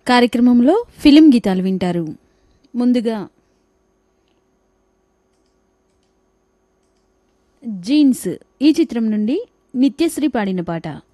కార్యక్రమంలో ఫిలిం గీతాలు వింటారు. ముందుగా జీన్స్ ఈ చిత్రం నుండి నిత్యశ్రీ పాడిన పాట.